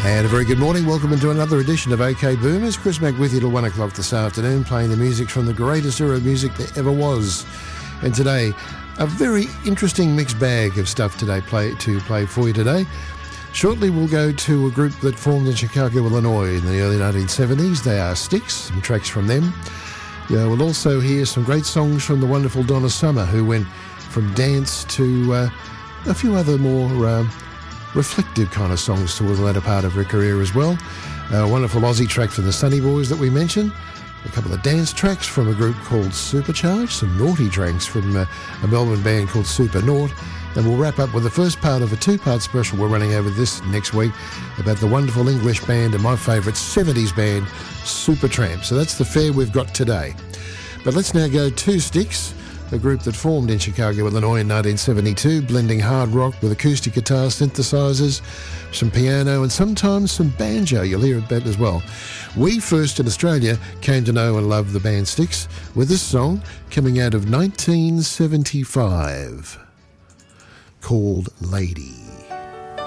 And a very good morning. Welcome into another edition of OK Boomers. Chris Mack with you till 1 o'clock this afternoon, playing the music from the greatest era of music there ever was. And today, a very interesting mixed bag of stuff today to play for you today. Shortly, we'll go to a group that formed in Chicago, Illinois in the early 1970s. They are Styx, some tracks from them. We'll also hear some great songs from the wonderful Donna Summer, who went from dance to a few other more reflective kind of songs towards the latter part of her career as well. A wonderful Aussie track from the Sunny Boys that we mentioned. A couple of dance tracks from a group called Supercharged. Some naughty tracks from a Melbourne band called Super Naut. And we'll wrap up with the first part of a two-part special we're running over this next week about the wonderful English band and my favourite 70s band, Supertramp. So that's the fare we've got today. But let's now go to Styx, a group that formed in Chicago, Illinois in 1972, blending hard rock with acoustic guitar synthesizers, some piano and sometimes some banjo. You'll hear about it as well. We first in Australia came to know and love the band Styx with this song coming out of 1975 called Lady.